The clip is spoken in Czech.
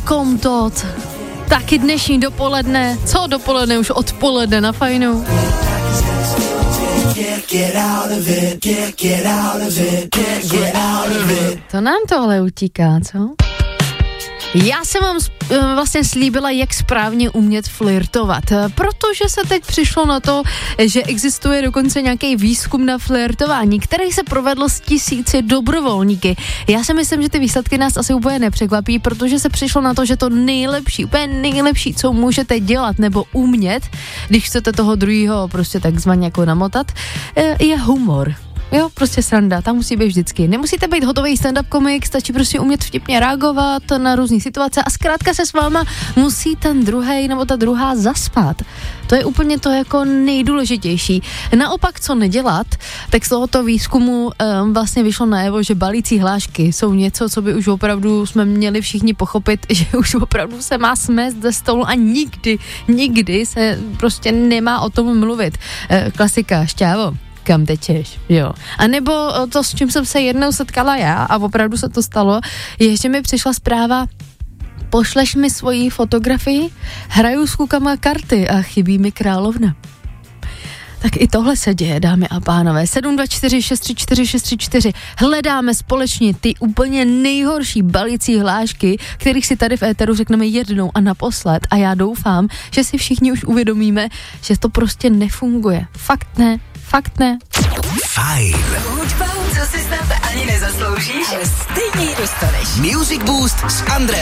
Comtot. Taky dnešní dopoledne, co dopoledne, už odpoledne na Fajnu. To nám tohle utíká, co? Já jsem vám vlastně slíbila, jak správně umět flirtovat, protože se teď přišlo na to, že existuje dokonce nějaký výzkum na flirtování, který se provedl s 1000 dobrovolníky. Já si myslím, že ty výsledky nás asi úplně nepřekvapí, protože se přišlo na to, že to nejlepší, úplně nejlepší, co můžete dělat nebo umět, když chcete toho druhého prostě takzvaně jako namotat, je humor. Jo, prostě sranda, tam musí být vždycky. Nemusíte být hotový stand-up komik, stačí prostě umět vtipně reagovat na různý situace a zkrátka se s váma musí ten druhej nebo ta druhá zaspat. To je úplně to jako nejdůležitější. Naopak, co nedělat, tak z tohoto výzkumu vlastně vyšlo najevo, že balící hlášky jsou něco, co by už opravdu jsme měli všichni pochopit, že už opravdu se má smést ze stolu a nikdy se prostě nemá o tom mluvit. Klasika, šťávo. Kam tečeš, jo. A nebo to, s čím jsem se jednou setkala já a opravdu se to stalo, je, že mi přišla zpráva: pošleš mi svoji fotografii, hraju s klukama karty a chybí mi královna. Tak i tohle se děje, dámy a pánové. 724 634 634. Hledáme společně ty úplně nejhorší balící hlášky, kterých si tady v éteru řekneme jednou a naposled. A já doufám, že si všichni už uvědomíme, že to prostě nefunguje. Fakt ne. Fajn. Hudba, co si snad ani nezasloužíš, ale stejně ji dostaneš. Music Boost s Andreou.